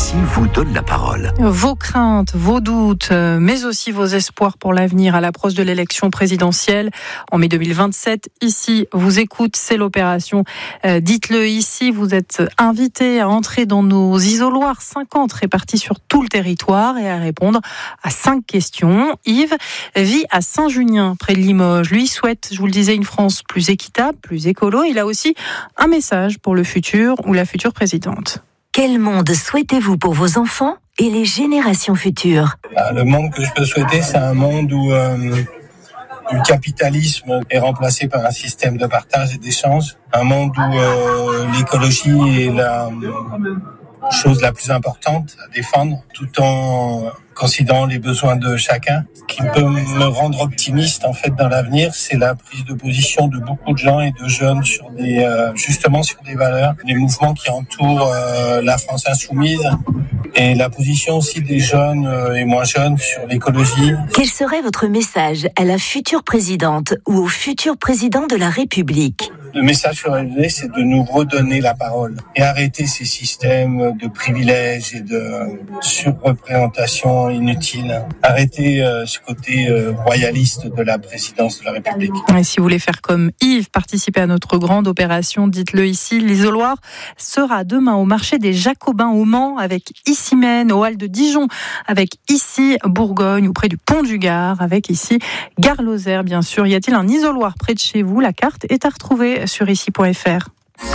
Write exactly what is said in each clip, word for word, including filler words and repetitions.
Ici vous donne la parole. Vos craintes, vos doutes, mais aussi vos espoirs pour l'avenir à l'approche de l'élection présidentielle en mai deux mille vingt-sept. Ici vous écoute, c'est l'opération euh, Dites-le ici. Vous êtes invité à entrer dans nos isoloirs cinquante répartis sur tout le territoire et à répondre à cinq questions. Yves vit à Saint-Junien, près de Limoges. Lui souhaite, je vous le disais, une France plus équitable, plus écolo. Il a aussi un message pour le futur ou la future présidente. Quel monde souhaitez-vous pour vos enfants et les générations futures ? Le monde que je peux souhaiter, c'est un monde où euh, le capitalisme est remplacé par un système de partage et d'échange. Un monde où euh, l'écologie est la chose la plus importante à défendre, tout en considérant les besoins de chacun. Ce qui peut me rendre optimiste en fait dans l'avenir, c'est la prise de position de beaucoup de gens et de jeunes sur des euh, justement sur des valeurs, les mouvements qui entourent euh, la France insoumise et la position aussi des jeunes euh, et moins jeunes sur l'écologie. Quel serait votre message à la future présidente ou au futur président de la République ? Le message que je voudrais, c'est de nous redonner la parole et arrêter ces systèmes de privilèges et de surreprésentation inutile. Arrêter euh, ce côté euh, royaliste de la présidence de la République. Et si vous voulez faire comme Yves, participer à notre grande opération, dites-le ici. L'isoloir sera demain au marché des Jacobins au Mans avec Issy-Maine, au Hall de Dijon avec Issy Bourgogne ou près du Pont du Gard avec Issy Gare-Lozère, bien sûr. Y a-t-il un isoloir près de chez vous ? La carte est à retrouver sur ici point f r.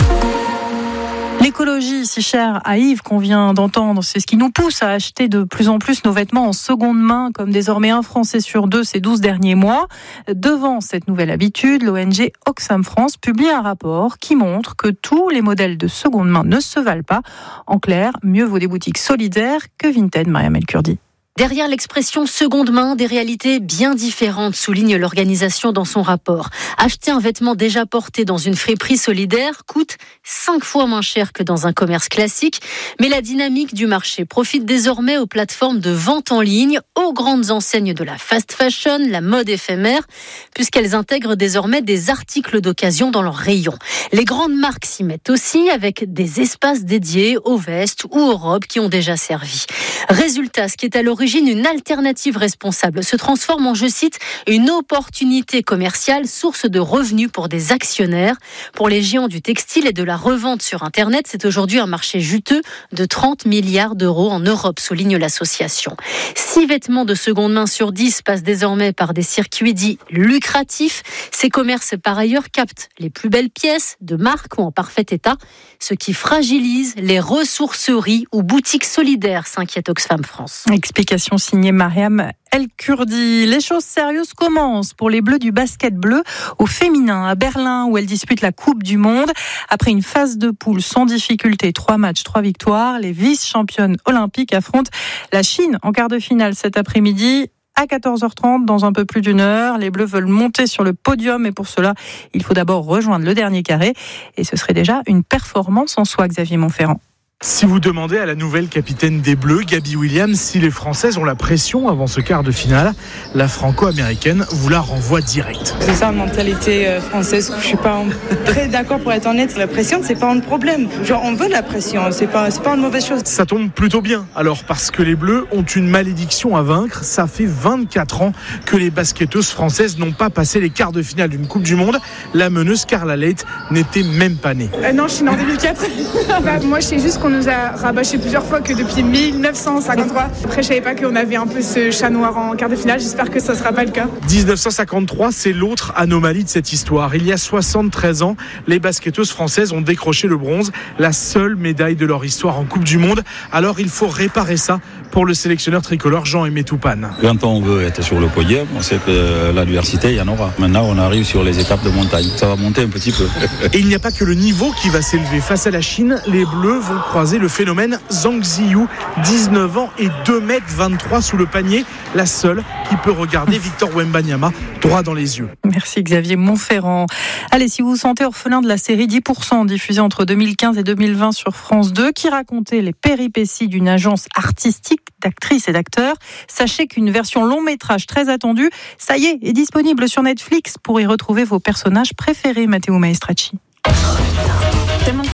L'écologie, si chère à Yves qu'on vient d'entendre, c'est ce qui nous pousse à acheter de plus en plus nos vêtements en seconde main, comme désormais un Français sur deux ces douze derniers mois. Devant cette nouvelle habitude, l'O N G Oxfam France publie un rapport qui montre que tous les modèles de seconde main ne se valent pas. En clair, mieux vaut des boutiques solidaires que Vinted, Mariam El Kurdi. Derrière l'expression seconde main, des réalités bien différentes, souligne l'organisation dans son rapport. Acheter un vêtement déjà porté dans une friperie solidaire coûte cinq fois moins cher que dans un commerce classique. Mais la dynamique du marché profite désormais aux plateformes de vente en ligne, aux grandes enseignes de la fast fashion, la mode éphémère, puisqu'elles intègrent désormais des articles d'occasion dans leurs rayons. Les grandes marques s'y mettent aussi avec des espaces dédiés aux vestes ou aux robes qui ont déjà servi. Résultat, ce qui est à l'origine une alternative responsable se transforme en, je cite, une opportunité commerciale, source de revenus pour des actionnaires. Pour les géants du textile et de la revente sur Internet, c'est aujourd'hui un marché juteux de trente milliards d'euros en Europe, souligne l'association. Six vêtements de seconde main sur dix passent désormais par des circuits dits lucratifs. Ces commerces, par ailleurs, captent les plus belles pièces de marque ou en parfait état, ce qui fragilise les ressourceries ou boutiques solidaires, s'inquiète Oxfam France. Explication signée Mariam El Kurdi. Les choses sérieuses commencent pour les Bleus du basket bleu au féminin à Berlin où elles disputent la Coupe du Monde. Après une phase de poule sans difficulté, trois matchs, trois victoires, les vice-championnes olympiques affrontent la Chine en quart de finale cet après-midi. À quatorze heures trente, dans un peu plus d'une heure, les Bleus veulent monter sur le podium et pour cela, il faut d'abord rejoindre le dernier carré et ce serait déjà une performance en soi, Xavier Montferrand. Si vous demandez à la nouvelle capitaine des Bleus, Gabby Williams, si les Françaises ont la pression avant ce quart de finale, la franco-américaine vous la renvoie direct. C'est ça la mentalité française, je suis pas très d'accord pour être honnête. La pression, c'est pas un problème. Genre, on veut la pression, c'est pas, c'est pas une mauvaise chose. Ça tombe plutôt bien, alors parce que les Bleus ont une malédiction à vaincre. Ça fait vingt-quatre ans que les basketteuses françaises n'ont pas passé les quarts de finale d'une Coupe du Monde. La meneuse Carla Leight n'était même pas née. Euh, non, je suis née en deux mille quatre. Bah, moi, je sais juste qu'on nous a rabâché plusieurs fois que depuis mille neuf cent cinquante-trois. Après, je savais pas qu'on avait un peu ce chat noir en quart de finale. J'espère que ça sera pas le cas. dix-neuf cent cinquante-trois, c'est l'autre anomalie de cette histoire. Il y a soixante-treize ans, les basketteuses françaises ont décroché le bronze, la seule médaille de leur histoire en Coupe du Monde. Alors, il faut réparer ça pour le sélectionneur tricolore Jean-Aimé Toupane. Quand on veut être sur le podium, on sait que l'adversité, il y en aura. Maintenant, on arrive sur les étapes de montagne. Ça va monter un petit peu. Et il n'y a pas que le niveau qui va s'élever. Face à la Chine, les Bleus vont croiser le phénomène Zhang Ziyu, dix-neuf ans et deux mètres vingt-trois sous le panier, la seule qui peut regarder Victor Wembanyama droit dans les yeux. Merci Xavier Montferrand. Allez, si vous vous sentez orphelin de la série dix pour cent diffusée entre deux mille quinze et deux mille vingt sur France deux, qui racontait les péripéties d'une agence artistique d'actrices et d'acteurs, sachez qu'une version long métrage très attendue, ça y est, est disponible sur Netflix pour y retrouver vos personnages préférés, Matteo Maestracci. Tellement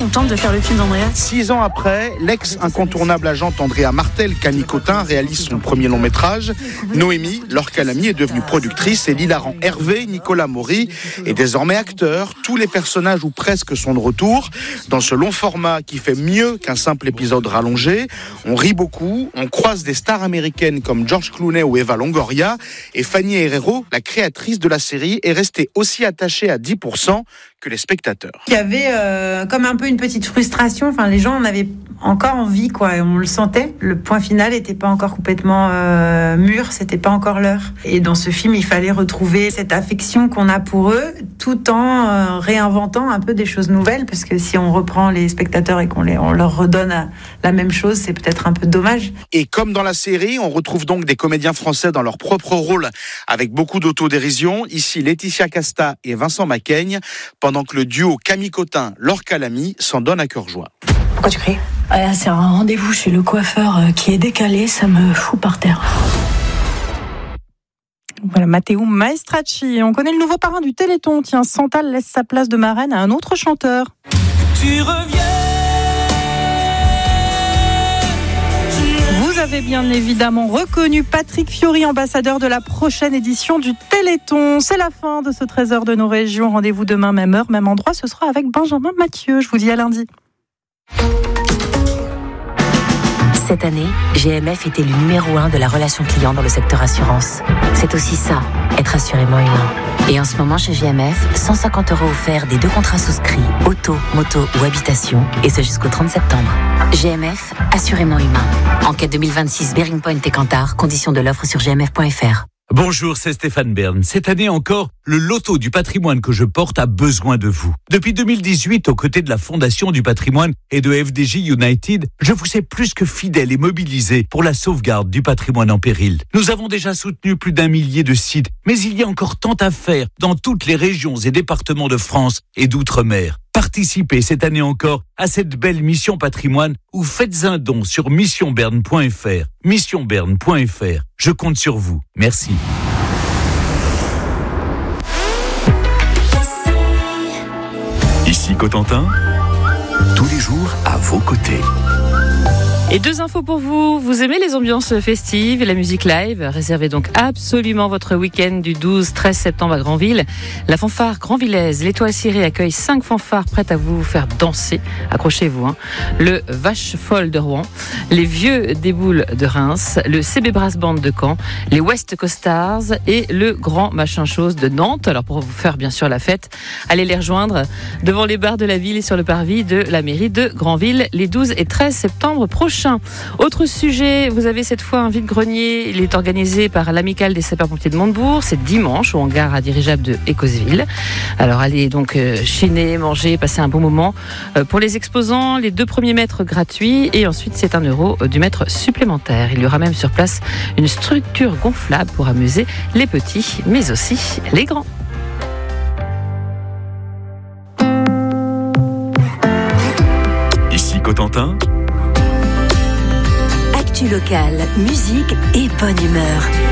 contente de faire le film d'Andrea. Six ans après, l'ex-incontournable agente Andrea Martel, Camille Cotin, réalise son premier long métrage. Noémie, Laure Calamy, est devenue productrice et l'hilarant Hervé, Nicolas Maury, est désormais acteur. Tous les personnages ou presque sont de retour. Dans ce long format qui fait mieux qu'un simple épisode rallongé, on rit beaucoup, on croise des stars américaines comme George Clooney ou Eva Longoria, et Fanny Herrero, la créatrice de la série, est restée aussi attachée à dix pour cent que les spectateurs. Il y avait euh, comme un peu une petite frustration, enfin les gens en avaient encore envie, quoi, et on le sentait. Le point final n'était pas encore complètement euh, mûr, c'était pas encore l'heure. Et dans ce film, il fallait retrouver cette affection qu'on a pour eux, tout en euh, réinventant un peu des choses nouvelles, parce que si on reprend les spectateurs et qu'on les, on leur redonne à, la même chose, c'est peut-être un peu dommage. Et comme dans la série, on retrouve donc des comédiens français dans leur propre rôle, avec beaucoup d'autodérision. Ici, Laetitia Casta et Vincent Macaigne, pendant que le duo Camille Cotin, Laure Calamy s'en donne à cœur joie. Pourquoi tu cries ? Ouais, c'est un rendez-vous chez le coiffeur qui est décalé, ça me fout par terre. Voilà, Matteo Maestracci. On connaît le nouveau parrain du Téléthon. Tiens, Santal laisse sa place de marraine à un autre chanteur. Tu reviens. Vous avez bien évidemment reconnu Patrick Fiori, ambassadeur de la prochaine édition du Téléthon. C'est la fin de ce trésor de nos régions. Rendez-vous demain, même heure, même endroit. Ce sera avec Benjamin Mathieu. Je vous dis à lundi. Cette année, G M F était le numéro un de la relation client dans le secteur assurance. C'est aussi ça, être assurément humain. Et en ce moment, chez G M F, cent cinquante euros offerts des deux contrats souscrits, auto, moto ou habitation, et ce jusqu'au trente septembre. G M F, assurément humain. Enquête deux mille vingt-six, Bearing Point et Kantar, conditions de l'offre sur g m f point f r. Bonjour, c'est Stéphane Bern. Cette année encore, le loto du patrimoine que je porte a besoin de vous. Depuis deux mille dix-huit, aux côtés de la Fondation du patrimoine et de F D J United, je vous sais plus que fidèle et mobilisé pour la sauvegarde du patrimoine en péril. Nous avons déjà soutenu plus d'un millier de sites, mais il y a encore tant à faire dans toutes les régions et départements de France et d'outre-mer. Participez cette année encore à cette belle mission patrimoine ou faites un don sur mission berne point f r. mission berne point f r. Je compte sur vous. Merci. Ici Cotentin, tous les jours à vos côtés. Et deux infos pour vous. Vous aimez les ambiances festives et la musique live ? Réservez donc absolument votre week-end du douze treize septembre à Granville. La fanfare Grandvillaise, l'Étoile Cirée accueille cinq fanfares prêtes à vous faire danser. Accrochez-vous, hein. Le Vache Folle de Rouen, les Vieux des Boules de Reims, le C B Brass Band de Caen, les West Coast Stars et le Grand Machin Chose de Nantes. Alors pour vous faire bien sûr la fête, allez les rejoindre devant les bars de la ville et sur le parvis de la mairie de Granville les douze et treize septembre prochains. Autre sujet, vous avez cette fois un vide-grenier. Il est organisé par l'Amicale des sapeurs-pompiers de Montebourg. C'est dimanche au hangar à dirigeable de Écosville. Alors allez donc euh, chiner, manger, passer un bon moment. Euh, pour les exposants, les deux premiers mètres gratuits et ensuite c'est un euro du mètre supplémentaire. Il y aura même sur place une structure gonflable pour amuser les petits mais aussi les grands. Ici Cotentin. Actu locale, musique et bonne humeur.